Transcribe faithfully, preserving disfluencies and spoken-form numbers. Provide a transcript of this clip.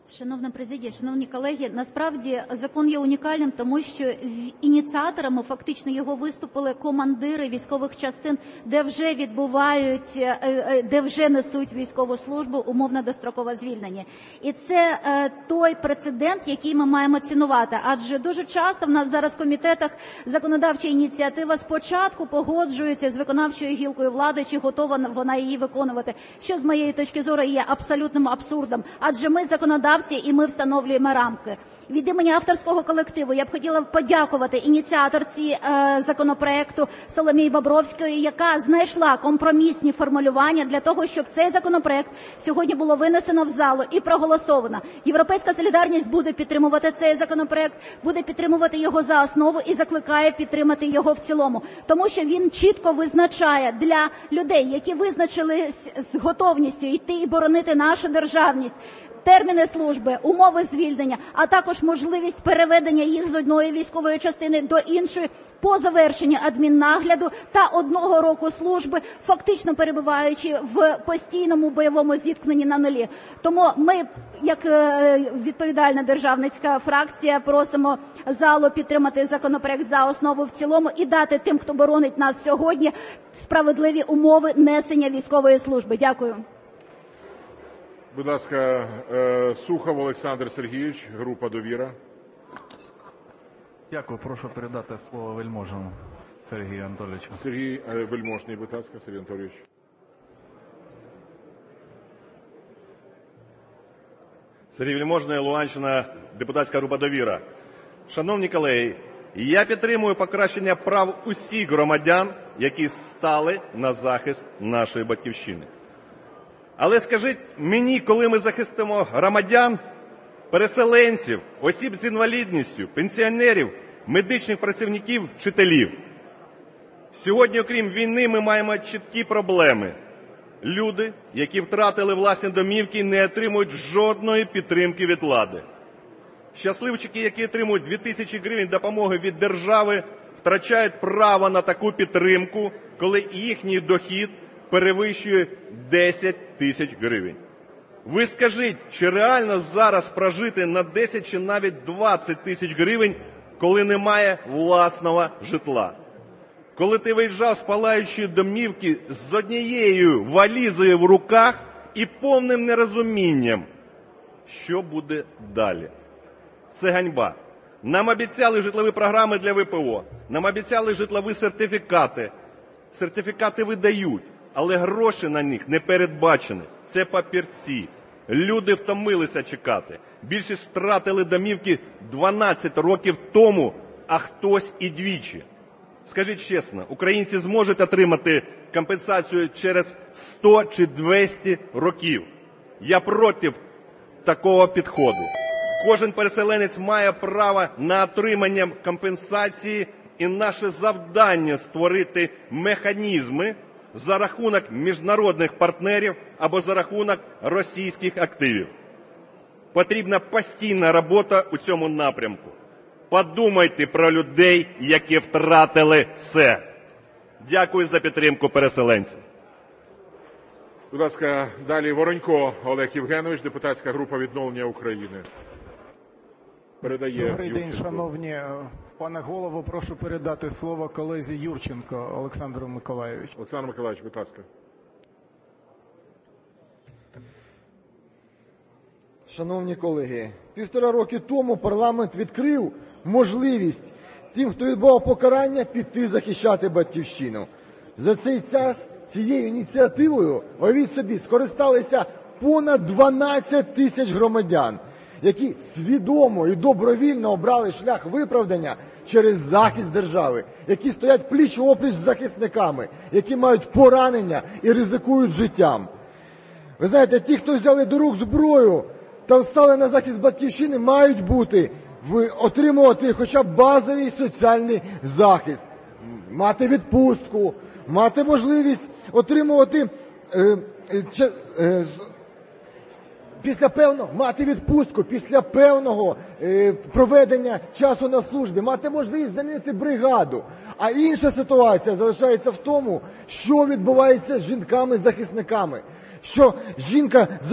Шановна президія, шановні колеги, насправді закон є унікальним, тому що ініціаторами фактично його виступили командири військових частин, де вже відбувають, де вже несуть військову службу, умовно дострокове звільнення. І це той прецедент, який ми маємо цінувати, адже дуже часто в нас зараз в комітетах законодавча ініціатива спочатку погоджується з виконавчою гілкою влади, чи готова вона її виконувати, що з моєї точки зору є абсолютним абсурдом, адже ми законодавці, і ми встановлюємо рамки. Від імені авторського колективу я б хотіла подякувати ініціаторці е, законопроекту Соломії Бобровської, яка знайшла компромісні формулювання для того, щоб цей законопроект сьогодні було винесено в залу і проголосовано. Європейська солідарність буде підтримувати цей законопроект, буде підтримувати його за основу і закликає підтримати його в цілому, тому що він чітко визначає для людей, які визначились з готовністю йти і боронити нашу державність, терміни служби, умови звільнення, а також можливість переведення їх з одної військової частини до іншої по завершенні адміннагляду та одного року служби, фактично перебуваючи в постійному бойовому зіткненні на нулі. Тому ми, як відповідальна державницька фракція, просимо залу підтримати законопроект за основу в цілому і дати тим, хто боронить нас сьогодні, справедливі умови несення військової служби. Дякую. Будь ласка, Сухов Олександр Сергійович, група «Довіра». Дякую. Прошу передати слово Вельможному Сергію Анатолійовичу. Сергій Вельможний, будь ласка, Сергій Анатолійович. Сергій Вельможний, Луганщина, депутатська група «Довіра». Шановні колеги, я підтримую покращення прав усіх громадян, які стали на захист нашої батьківщини. Але скажіть мені, коли ми захистимо громадян, переселенців, осіб з інвалідністю, пенсіонерів, медичних працівників, вчителів? Сьогодні, окрім війни, ми маємо чіткі проблеми. Люди, які втратили власні домівки, не отримують жодної підтримки від влади. Щасливчики, які отримують дві тисячі гривень допомоги від держави, втрачають право на таку підтримку, коли їхній дохід перевищує десять тисяч гривень. Ви скажіть, чи реально зараз прожити на десять чи навіть двадцять тисяч гривень, коли немає власного житла? Коли ти виїжджав з палаючої домівки з однією валізою в руках і повним нерозумінням, що буде далі? Це ганьба. Нам обіцяли житлові програми для ВПО, нам обіцяли житлові сертифікати. Сертифікати видають, але гроші на них не передбачені. Це папірці. Люди втомилися чекати. Більшість втратили домівки дванадцять років тому, а хтось і двічі. Скажіть чесно, українці зможуть отримати компенсацію через сто чи двісті років? Я проти такого підходу. Кожен переселенець має право на отримання компенсації, і наше завдання – створити механізми за рахунок міжнародних партнерів або за рахунок російських активів. Потрібна постійна робота у цьому напрямку. Подумайте про людей, які втратили все. Дякую за підтримку переселенців. Будь ласка, далі Воронько Олег Євгенович, депутатська група «Відновлення України». Передає Добрий день, Юрченко. шановні. Пане голово, прошу передати слово колезі Юрченко Олександру Миколайовичу. Олександр Миколайович, будь ласка. Шановні колеги, півтора роки тому парламент відкрив можливість тим, хто відбував покарання, піти захищати батьківщину. За цей час цією ініціативою, уявіть собі, скористалися понад дванадцять тисяч громадян, які свідомо і добровільно обрали шлях виправдання через захист держави, які стоять пліч-опліч з захисниками, які мають поранення і ризикують життям. Ви знаєте, ті, хто взяли до рук зброю та стали на захист батьківщини, мають бути, отримувати хоча б базовий соціальний захист, мати відпустку, мати можливість отримувати е, е, е, після певного, мати відпустку, після певного е, проведення часу на службі, мати можливість замінити бригаду. А інша ситуація залишається в тому, що відбувається з жінками-захисниками. Що жінка